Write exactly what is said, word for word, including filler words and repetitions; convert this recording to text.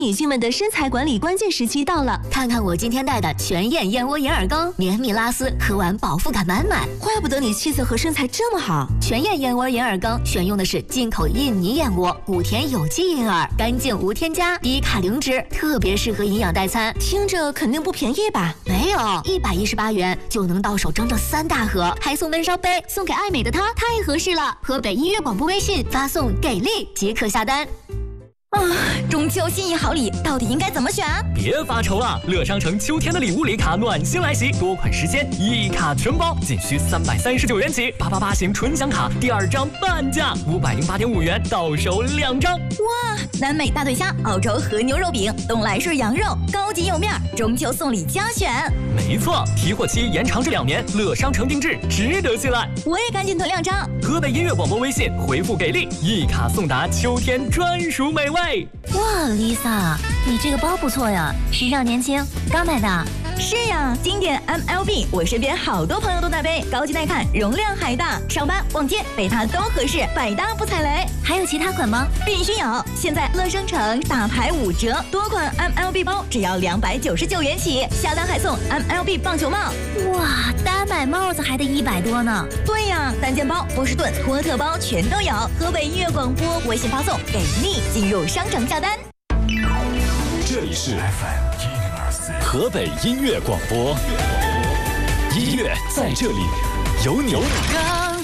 女性们的身材管理关键时期到了， 看看我今天带的全燕燕窝银耳羹，绵密拉丝，喝完饱腹感满满。 怪不得你气色和身材这么好。 全燕燕窝银耳羹选用的是进口印尼燕窝，谷田有机银耳，干净无添加，低卡零脂，特别适合营养代餐。 听着肯定不便宜吧？ 没有，一百一十八元就能到手整整三大盒，还送闷烧杯，送给爱美的她太合适了。河北音乐广播微信发送给力即可下单。 啊，中秋心意好礼到底应该怎么选？ 别发愁了，乐商城秋天的礼物礼卡暖心来袭，多款时间一卡全包，仅需三百三十九元起。八八八型纯享卡第二张半价，五百零八点五元到手两张。 哇，南美大腿虾、澳洲和牛肉饼、东来顺羊肉，高级有面，中秋送礼加选。 没错，提货期延长至两年，乐商城定制，值得信赖。 我也赶紧囤两张。 河北音乐广播微信回复给力，一卡送达秋天专属美味。 哇 ，Lisa， 你这个包不错呀，时尚年轻，刚买的。 是呀，经典 M L B， 我身边好多朋友都在背，高级耐看，容量还大，上班逛街背它都合适，百搭不踩雷。 还有其他款吗？ 必须有！现在乐商城大牌五折，多款 M L B 包只要两百九十九元起，下单还送 M L B 棒球帽。 哇，单买帽子还得一百多呢。 对呀，单肩包、波士顿、托特包全都有。河北音乐广播微信发送给力，进入商城下单。 这里是 F M 一零二四河北音乐广播，音乐在这里，有你。有你